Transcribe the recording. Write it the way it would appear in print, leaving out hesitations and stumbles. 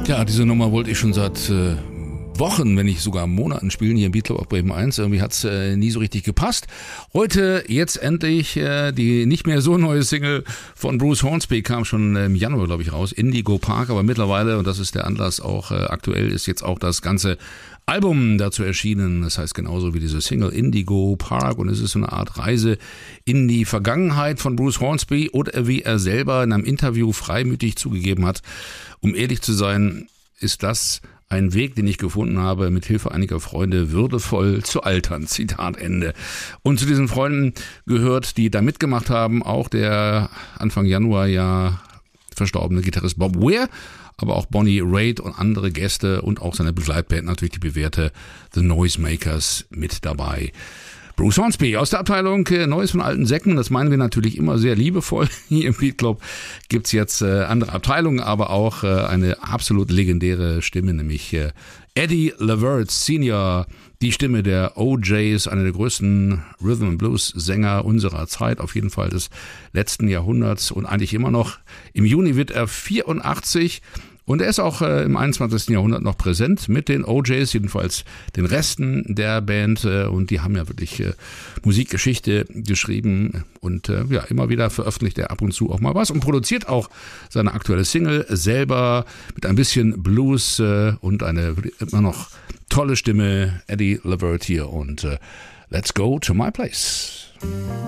Ja, diese Nummer wollte ich schon seit Wochen, wenn nicht sogar Monaten spielen hier im Beat Club auf Bremen 1. Irgendwie hat's nie so richtig gepasst. Heute jetzt endlich die nicht mehr so neue Single von Bruce Hornsby, kam schon im Januar, glaube ich, raus, Indigo Park. Aber mittlerweile, und das ist der Anlass auch aktuell, ist jetzt auch das ganze Album dazu erschienen. Das heißt genauso wie diese Single Indigo Park, und es ist so eine Art Reise in die Vergangenheit von Bruce Hornsby, oder wie er selber in einem Interview freimütig zugegeben hat. Um ehrlich zu sein, ist das ein Weg, den ich gefunden habe, mit Hilfe einiger Freunde würdevoll zu altern. Zitat Ende. Und zu diesen Freunden gehört, die da mitgemacht haben, auch der Anfang Januar ja verstorbene Gitarrist Bob Weir, aber auch Bonnie Raitt und andere Gäste und auch seine Begleitband, natürlich die bewährte The Noisemakers, mit dabei. Bruce Hornsby aus der Abteilung Neues von alten Säcken, das meinen wir natürlich immer sehr liebevoll. Hier im Beat Club gibt's jetzt andere Abteilungen, aber auch eine absolut legendäre Stimme, nämlich Eddie Levert Senior, die Stimme der OJs, einer der größten Rhythm and Blues Sänger unserer Zeit, auf jeden Fall des letzten Jahrhunderts und eigentlich immer noch. Im Juni wird er 84. Und er ist auch im 21. Jahrhundert noch präsent mit den OJs, jedenfalls den Resten der Band. Und die haben ja wirklich Musikgeschichte geschrieben. Und ja, immer wieder veröffentlicht er ab und zu auch mal was und produziert auch seine aktuelle Single selber mit ein bisschen Blues und eine immer noch tolle Stimme, Eddie Levert hier. Und Let's Go to My Place.